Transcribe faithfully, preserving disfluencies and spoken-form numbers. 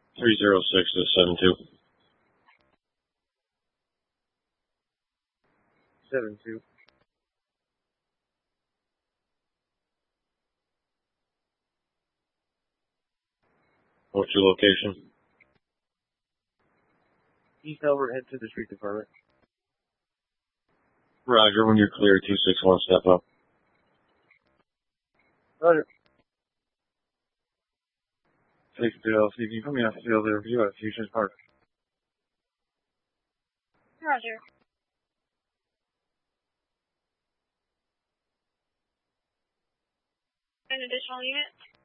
three zero six to seven two. seven two. What's your location? East Elbert, head to the street department. Roger, when you're clear, two six one, step up. Roger. Six two L C, can you put me off the field interview at Fusions Park? Roger. An additional unit?